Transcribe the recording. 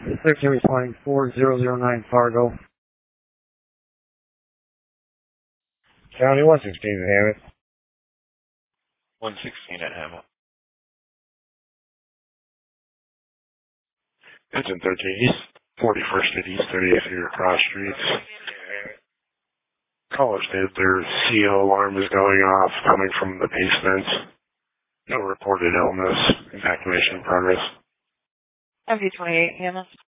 13 responding 4009 Fargo. County 116 at Hammond. 116 at Hammond. Engine 13 East, 41st at East 38th here cross streets. Caller stated their CO alarm is going off coming from the basement. No reported illness. Evacuation in progress. MV28 Hammond.